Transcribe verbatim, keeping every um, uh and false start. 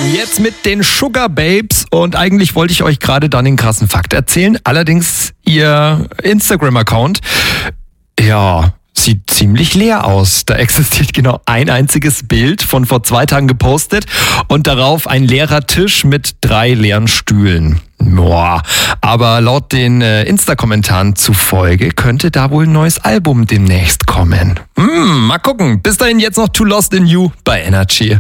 Jetzt mit den Sugar Babes und eigentlich wollte ich euch gerade dann den krassen Fakt erzählen. Allerdings ihr Instagram-Account, ja, sieht ziemlich leer aus. Da existiert genau ein einziges Bild von vor zwei Tagen gepostet und darauf ein leerer Tisch mit drei leeren Stühlen. Boah. Aber laut den äh, Insta-Kommentaren zufolge könnte da wohl ein neues Album demnächst kommen. Hm, mal gucken. Bis dahin jetzt noch Too Lost in You bei Energy.